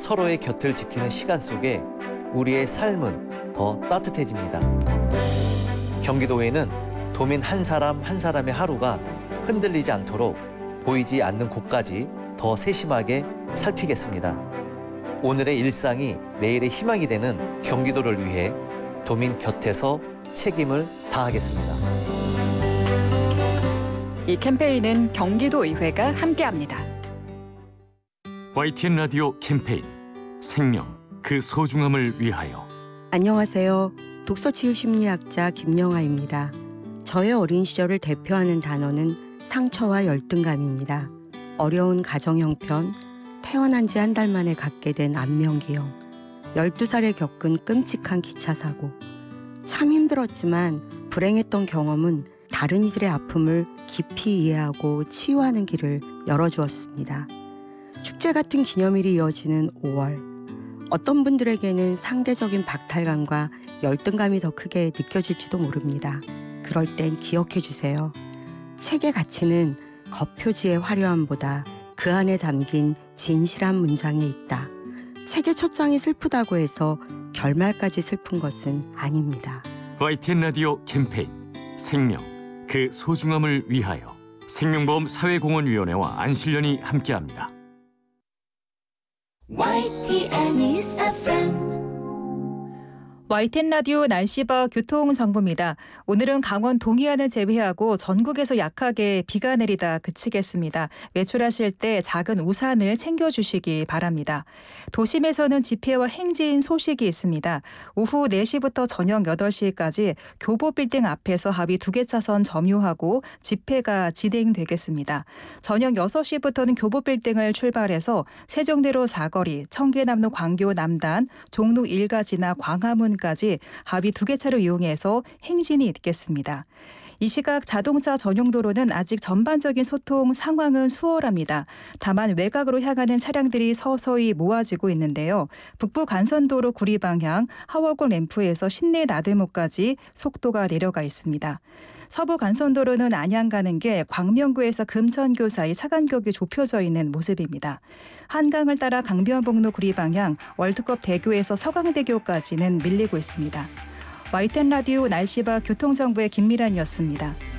서로의 곁을 지키는 시간 속에 우리의 삶은 더 따뜻해집니다. 경기도에는 도민 한 사람 한 사람의 하루가 흔들리지 않도록 보이지 않는 곳까지 더 세심하게 살피겠습니다. 오늘의 일상이 내일의 희망이 되는 경기도를 위해 도민 곁에서 책임을 다하겠습니다. 이 캠페인은 경기도의회가 함께합니다. YTN 라디오 캠페인 생명, 그 소중함을 위하여. 안녕하세요. 독서치유심리학자 김영아입니다. 저의 어린 시절을 대표하는 단어는 상처와 열등감입니다. 어려운 가정 형편, 태어난 지 한 달 만에 갖게 된 안면기형, 12살에 겪은 끔찍한 기차 사고. 참 힘들었지만 불행했던 경험은 다른 이들의 아픔을 깊이 이해하고 치유하는 길을 열어주었습니다. 축제 같은 기념일이 이어지는 5월. 어떤 분들에게는 상대적인 박탈감과 열등감이 더 크게 느껴질지도 모릅니다. 그럴 땐 기억해 주세요. 책의 가치는 겉표지의 화려함보다 그 안에 담긴 진실한 문장에 있다. 책의 첫 장이 슬프다고 해서 결말까지 슬픈 것은 아닙니다. YTN 라디오 캠페인 생명, 그 소중함을 위하여. 생명보험 사회공헌위원회와 안실련이 함께합니다. YTN News FM. YTN 라디오 날씨와 교통정보입니다. 오늘은 강원 동해안을 제외하고 전국에서 약하게 비가 내리다 그치겠습니다. 외출하실 때 작은 우산을 챙겨주시기 바랍니다. 도심에서는 집회와 행진 소식이 있습니다. 오후 4시부터 저녁 8시까지 교보빌딩 앞에서 하위 2개 차선 점유하고 집회가 진행되겠습니다. 저녁 6시부터는 교보빌딩을 출발해서 세종대로 사거리, 청계남로 광교 남단, 종로 1가지나 광화문 까지 하위 2개 차로 이용해서 행진이 있겠습니다. 이 시각 자동차 전용 도로는 아직 전반적인 소통 상황은 수월합니다. 다만 외곽으로 향하는 차량들이 서서히 모아지고 있는데요. 북부 간선도로 구리 방향 하월곡 램프에서 신내 나들목까지 속도가 내려가 있습니다. 서부 간선도로는 안양 가는 길 광명구에서 금천교 사이 차간격이 좁혀져 있는 모습입니다. 한강을 따라 강변북로 구리 방향 월드컵 대교에서 서강대교까지는 밀리고 있습니다. YTN 라디오 날씨와 교통정보의 김미란이었습니다.